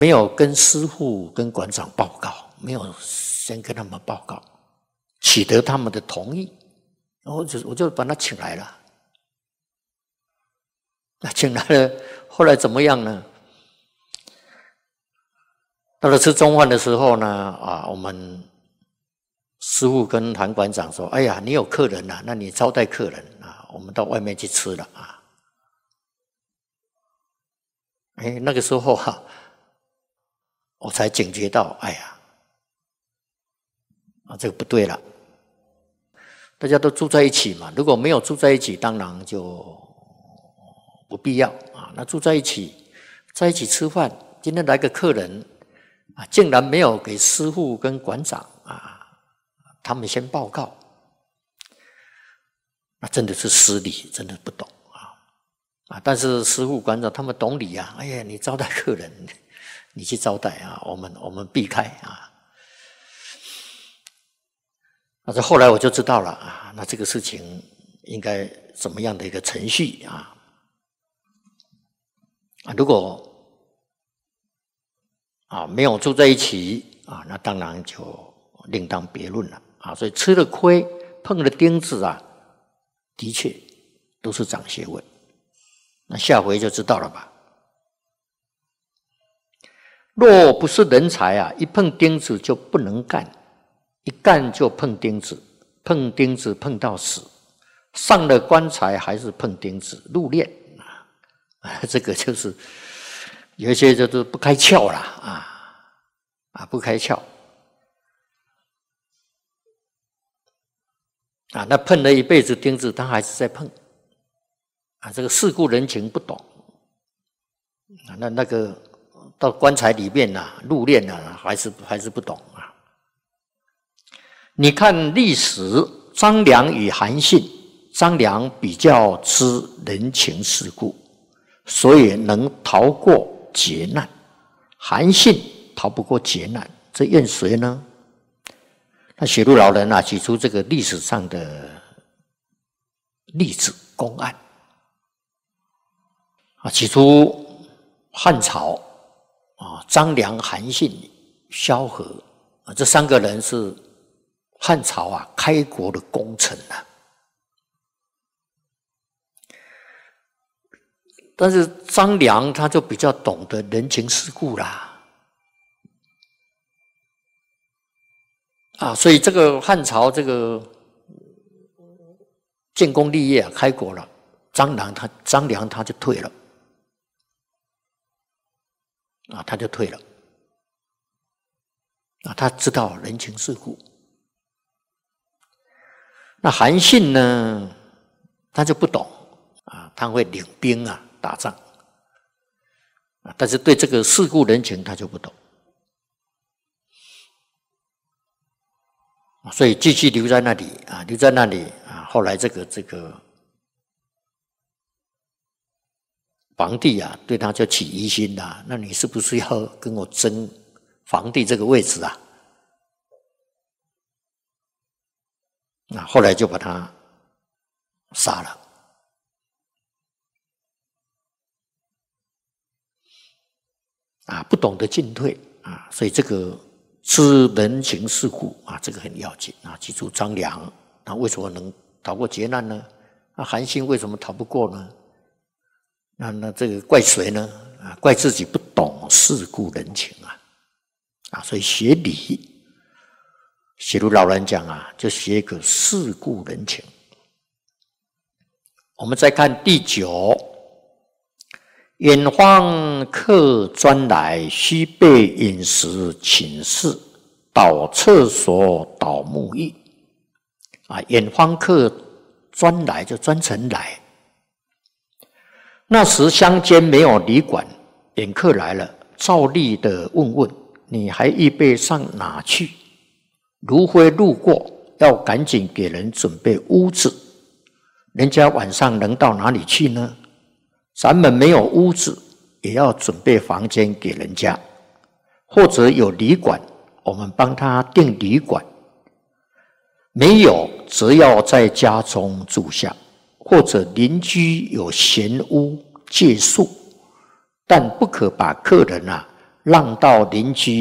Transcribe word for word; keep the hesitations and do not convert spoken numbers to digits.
没有跟师父跟馆长报告，没有先跟他们报告，取得他们的同意，然后就我就把他请来了。那请来了，后来怎么样呢？到了吃中饭的时候呢，啊，我们师父跟韩馆长说：“哎呀，你有客人啊，那你招待客人啊，我们到外面去吃了啊。”哎，那个时候啊，我才警觉到，哎呀，啊，这个不对了。大家都住在一起嘛，如果没有住在一起，当然就不必要啊。那住在一起，在一起吃饭，今天来个客人啊，竟然没有给师父跟馆长啊，他们先报告，那真的是失礼，真的不懂啊啊！但是师父馆长他们懂礼啊，哎呀，你招待客人，你去招待啊，我们我们避开啊。那这后来我就知道了啊，那这个事情应该怎么样的一个程序啊？啊，如果啊没有住在一起啊，那当然就另当别论了啊。所以吃了亏，碰了钉子啊，的确都是长学问。那下回就知道了吧？若不是人才啊，一碰钉子就不能干。一干就碰钉子，碰钉子碰到死，上了棺材还是碰钉子，入殓啊！这个就是有一些就是不开窍啦啊啊，不开窍啊！那碰了一辈子钉子，他还是在碰啊！这个世故人情不懂啊，那那个到棺材里面呐、啊，入殓啊，还是还是不懂啊！你看历史，张良与韩信，张良比较知人情世故，所以能逃过劫难；韩信逃不过劫难，这怨谁呢？那写入老人啊，举出这个历史上的例子公案啊，举出汉朝啊，张良、韩信、萧何啊，这三个人是汉朝啊，开国的功臣啊，但是张良他就比较懂得人情世故啦，啊，所以这个汉朝这个建功立业啊，开国了，张良他张良他就退了，啊，他就退了，啊，他知道人情世故。那韩信呢，他就不懂啊，他会领兵啊打仗啊，但是对这个世故人情他就不懂，所以继续留在那里啊，留在那里啊。后来这个这个皇帝啊，对他就起疑心啦，那你是不是要跟我争皇帝这个位置啊？那后来就把他杀了。啊，不懂得进退啊，所以这个知人情世故啊，这个很要紧啊。记住张良，他为什么能逃过劫难呢？那韩信为什么逃不过呢？那那这个怪谁呢？啊，怪自己不懂世故人情啊！啊，所以学礼。写如老人讲啊，就学一个世故人情。我们再看第九，远方客专来，须备饮食寝室，倒厕所倒沐浴。啊，远方客专来就专程来。那时乡间没有旅馆，远客来了，照例的问问你还预备上哪去？如非路过，要赶紧给人准备屋子。人家晚上能到哪里去呢？咱们没有屋子，也要准备房间给人家，或者有旅馆，我们帮他订旅馆。没有，则要在家中住下，或者邻居有闲屋借宿，但不可把客人啊让到邻居